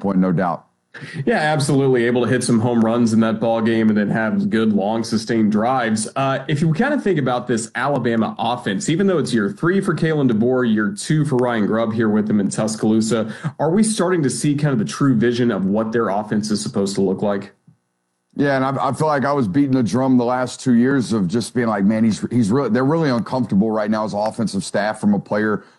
standpoint, no doubt. Yeah, absolutely. Able to hit some home runs in that ball game and then have good, long, sustained drives. If you kind of think about this Alabama offense, even though it's year 3 for Kalen DeBoer, year 2 for Ryan Grubb here with them in Tuscaloosa, are we starting to see kind of the true vision of what their offense is supposed to look like? Yeah, and I feel like I was beating the drum the last 2 years of just being like, man, he's really they're really uncomfortable right now as offensive staff from a player